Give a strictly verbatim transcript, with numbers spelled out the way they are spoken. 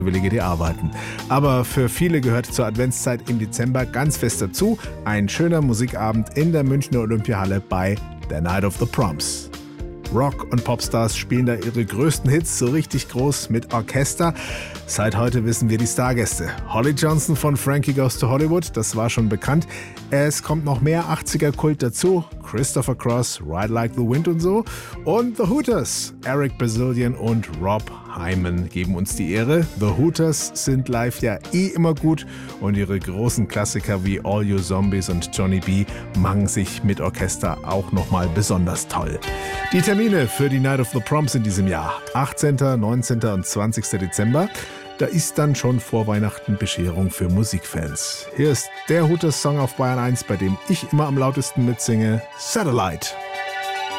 Willige, die arbeiten. Aber für viele gehört zur Adventszeit im Dezember ganz fest dazu ein schöner Musikabend in der Münchner Olympiahalle bei The Night of the Proms. Rock- und Popstars spielen da ihre größten Hits so richtig groß mit Orchester. Seit heute wissen wir die Stargäste. Holly Johnson von Frankie Goes to Hollywood, das war schon bekannt. Es kommt noch mehr achtziger-Kult dazu. Christopher Cross, Ride Like the Wind und so. Und The Hooters. Eric Bazillion und Rob Hyman geben uns die Ehre. The Hooters sind live ja eh immer gut und ihre großen Klassiker wie All You Zombies und Johnny B. machen sich mit Orchester auch nochmal besonders toll. Die Termine für die Night of the Proms in diesem Jahr: achtzehnten, neunzehnten und zwanzigsten Dezember. Da ist dann schon vor Weihnachten Bescherung für Musikfans. Hier ist der Hooters-Song auf Bayern eins, bei dem ich immer am lautesten mitsinge: Satellite.